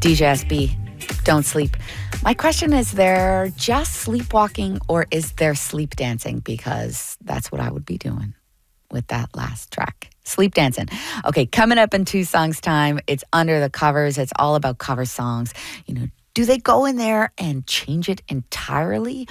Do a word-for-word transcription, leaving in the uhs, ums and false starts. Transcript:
D J S B, Don't Sleep. My question is, there just sleepwalking or is there sleep dancing? Because that's what I would be doing with that last track. Sleep dancing. Okay, coming up in two songs time, it's Under the Covers. It's all about cover songs. You know, do they go in there and change it entirely?